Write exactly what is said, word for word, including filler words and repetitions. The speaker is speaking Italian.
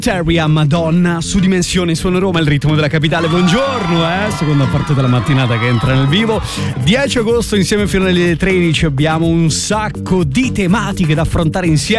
Terria Madonna su Dimensioni Suono Roma, il ritmo della capitale. Buongiorno, eh? Seconda parte della mattinata che entra nel vivo. dieci agosto insieme fino alle tredici abbiamo un sacco di tematiche da affrontare insieme.